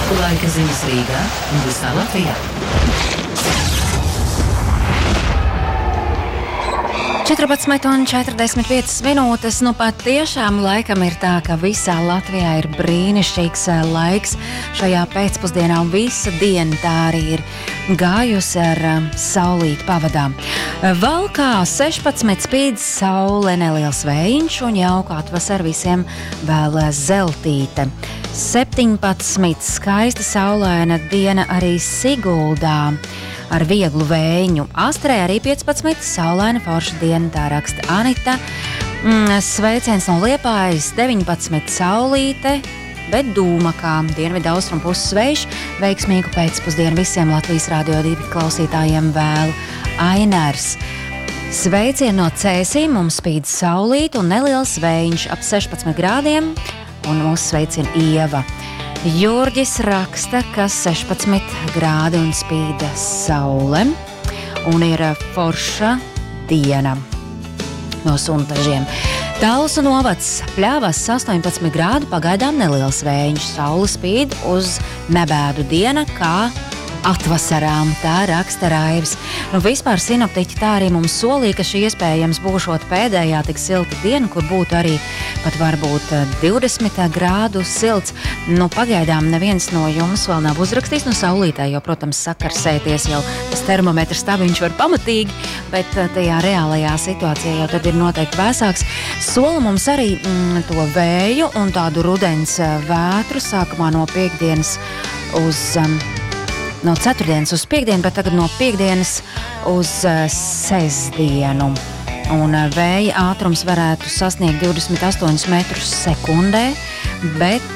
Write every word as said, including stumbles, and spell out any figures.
Laika ziņas Rīgā un visā Latvijā. četrpadsmit un četrdesmit piecas minūtes, nu pat tiešām laikam ir tā, ka visā Latvijā ir brīnišķīgs laiks šajā pēcpusdienā un visa diena tā arī ir gājusi ar saulīti pavadām. Valkā sešpadsmit spīd saule, neliels vējiņš un jauka atvasaru visiem vēl zeltīte. septiņpadsmit skaista saulaina diena arī Siguldā ar vieglu vēju. Astrē arī piecpadsmit saulaina forša diena, tā raksta Anita. Sveiciens no Liepājas, deviņpadsmit saulīte, bet dūmakā. Dienvidu austrumu puses vējš. Veiksmīgu pēcpusdienu visiem Latvijas Rādio divi klausītājiem vēlu Ainars. Sveicien no Cēsīm, mums spīd saulīt un neliels vējiņš ap sešpadsmit grādiem, un mūsu sveicien Ieva. Jurģis raksta, ka sešpadsmit grādi un spīd saule un ir forša diena no Suntažiem. Talsu novads Pļavas astoņpadsmit grādu, pagaidām neliels vējiņš, saule spīd uz nebēdu diena, kā atvasarām, tā raksta Raivs. Nu, vispār sinoptiķi tā arī mums solīja, ka šī iespējams būšot pēdējā tik silta diena, kur būtu arī pat varbūt divdesmit grādu silts. Nu, pagaidām neviens no jums vēl nav uzrakstījis, nu, saulītē jau, protams, sakarsēties jau tas termometrs stabiņš var pamatīgi, bet tajā reālajā situācijā jau tad ir noteikti vēsāks. Sola mums arī mm, to vēju un tādu rudens vētru sākumā no piekdienas uz... Um, no ceturtdienas uz piekdienu, bet tagad no piekdienas uz uh, sestdienu. Un uh, vēja ātrums varētu sasniegt divdesmit astoņus metrus sekundē, bet